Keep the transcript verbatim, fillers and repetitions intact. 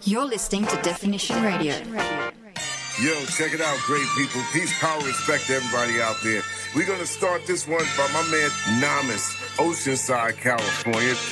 You're listening to Definition Radio. Yo, check it out, great people. Peace, power, respect to everybody out there. We're going to start this one by my man Namas, Oceanside, California.